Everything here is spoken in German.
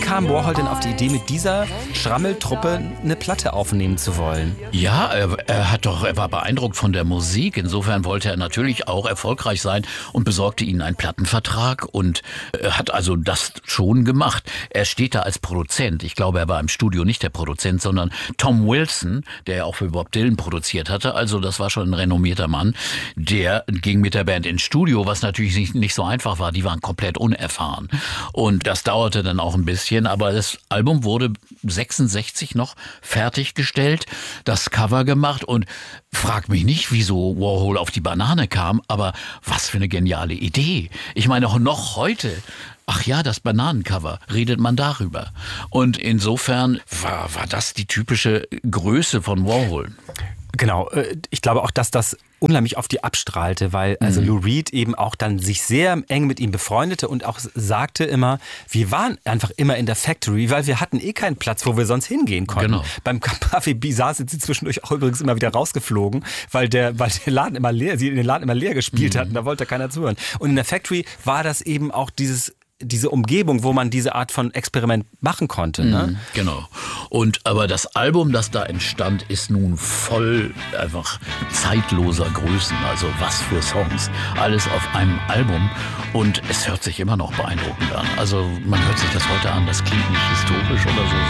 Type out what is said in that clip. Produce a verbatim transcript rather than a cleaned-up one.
kam Warhol denn auf die Idee, mit dieser Schrammeltruppe eine Platte aufnehmen zu wollen? Ja, er, er hat doch, er war beeindruckt von der Musik. Insofern wollte er natürlich auch erfolgreich sein und besorgte ihnen einen Plattenvertrag und er hat also das schon gemacht. Er steht da als Produzent. Ich glaube, er war im Studio nicht der Produzent, sondern Tom Wilson, der ja auch für Bob Dylan produziert hatte. Also das war schon ein renommierter Mann. Der ging mit der Band ins Studio, was natürlich nicht, nicht so einfach war. Die waren komplett unerfahren. Und das dauerte dann auch ein bisschen. Aber das Album wurde sechsundsechzig noch fertiggestellt, das Cover gemacht und frag mich nicht, wieso Warhol auf die Banane kam, aber was für eine geniale Idee. Ich meine, auch noch heute, ach ja, das Bananencover, redet man darüber. Und insofern war, war das die typische Größe von Warhol. Genau, ich glaube auch, dass das unheimlich auf die abstrahlte, weil also Lou Reed eben auch dann sich sehr eng mit ihm befreundete und auch sagte immer, wir waren einfach immer in der Factory, weil wir hatten eh keinen Platz, wo wir sonst hingehen konnten. Genau. Beim Café Bizarre sind sie zwischendurch auch übrigens immer wieder rausgeflogen, weil der, weil der Laden immer leer, sie den Laden immer leer gespielt mhm. hatten, da wollte keiner zuhören. Und in der Factory war das eben auch dieses diese Umgebung, wo man diese Art von Experiment machen konnte. Ne? Mm, genau. Und aber das Album, das da entstand, ist nun voll einfach zeitloser Größen. Also was für Songs. Alles auf einem Album. Und es hört sich immer noch beeindruckend an. Also man hört sich das heute an, das klingt nicht historisch oder so.